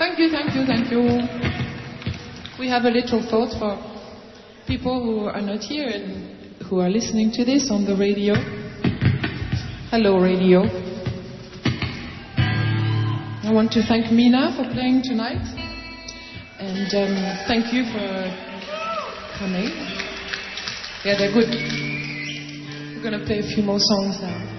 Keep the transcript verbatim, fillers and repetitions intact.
Thank you, thank you, thank you. We have a little thought for people who are not here and who are listening to this on the radio. Hello, radio. I want to thank Mina for playing tonight. And um, thank you for coming. Yeah, they're good. We're going to play a few more songs now.